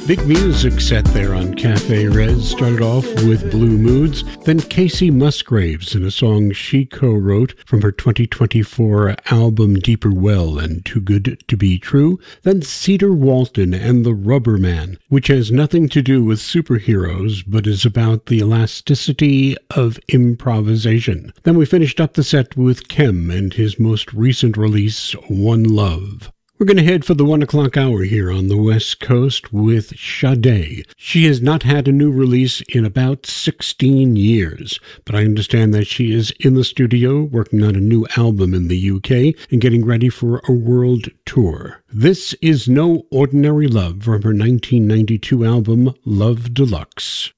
Big music set there on Cafe Res started off with Blue Moods, then Casey Musgraves in a song she co-wrote from her 2024 album Deeper Well and Too Good to Be True, then Cedar Walton and The Rubber Man, which has nothing to do with superheroes but is about the elasticity of improvisation. Then we finished up the set with Kem and his most recent release, One Love. We're going to head for the 1 o'clock hour here on the West Coast with Sade. She has not had a new release in about 16 years, but I understand that she is in the studio working on a new album in the UK and getting ready for a world tour. This is No Ordinary Love from her 1992 album Love Deluxe.